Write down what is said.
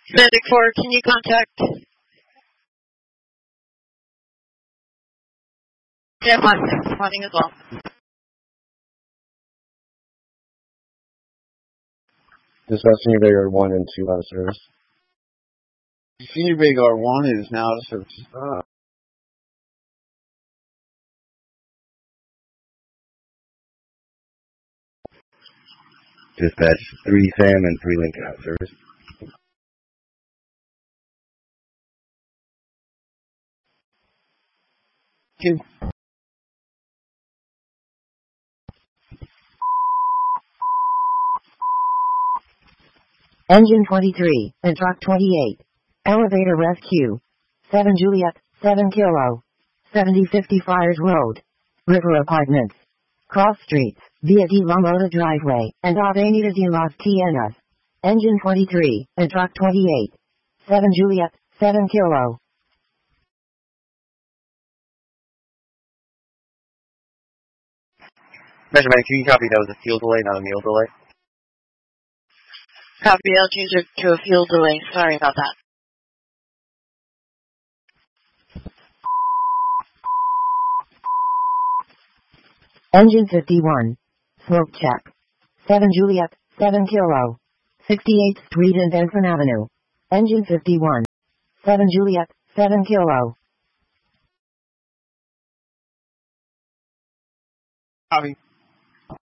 Medic 4, can you contact? Yeah, 5-6, responding as well. Dispatch Senior Vanguard 1 and 2 out of service. Senior Vanguard 1 is now out of service. Dispatch 3 Sam and 3 Lincoln out of service. Engine 23, and truck 28. Elevator rescue. 7 Juliet, 7 Kilo. 7050 Friars Road. River Apartments. Cross streets, via de la Mota Driveway, and Avenida de las Tienas. Engine 23, and truck 28. 7 Juliet, 7 Kilo. Measurement, can you copy that was a fuel delay, not a meal delay? Copy, I'll change it to a fuel delay. Sorry about that. Engine 51. Smoke check. 7 Juliet, 7 Kilo. 68th Street and Benson Avenue. Engine 51. 7 Juliet, 7 Kilo. Copy.